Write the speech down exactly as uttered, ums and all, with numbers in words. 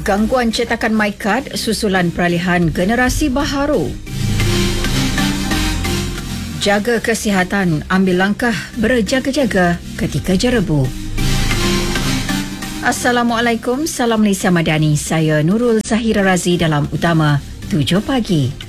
Gangguan cetakan MyCard susulan peralihan generasi baharu. Jaga kesihatan, ambil langkah berjaga-jaga ketika jerebu. Assalamualaikum, salam Malaysia Madani. Saya Nurul Zahira Razi dalam Utama tujuh pagi.